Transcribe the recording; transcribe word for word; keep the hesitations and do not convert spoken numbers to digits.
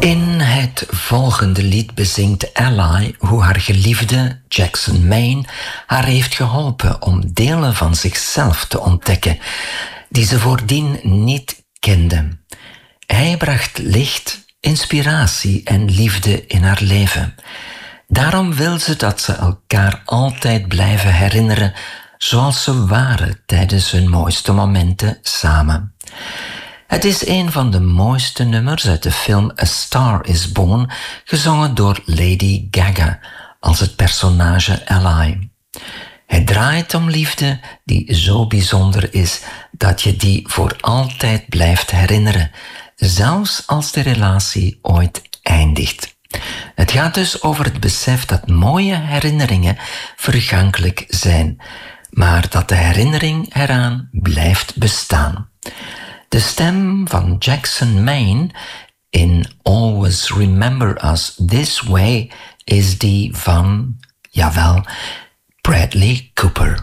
In het volgende lied bezingt Ally hoe haar geliefde Jackson Maine haar heeft geholpen om delen van zichzelf te ontdekken die ze voordien niet kende. Hij bracht licht, inspiratie en liefde in haar leven. Daarom wil ze dat ze elkaar altijd blijven herinneren zoals ze waren tijdens hun mooiste momenten samen. Het is een van de mooiste nummers uit de film A Star is Born, gezongen door Lady Gaga als het personage Ally. Het draait om liefde die zo bijzonder is dat je die voor altijd blijft herinneren, zelfs als de relatie ooit eindigt. Het gaat dus over het besef dat mooie herinneringen vergankelijk zijn, maar dat de herinnering eraan blijft bestaan. De stem van Jackson Maine in Always Remember Us This Way is die van, jawel, Bradley Cooper.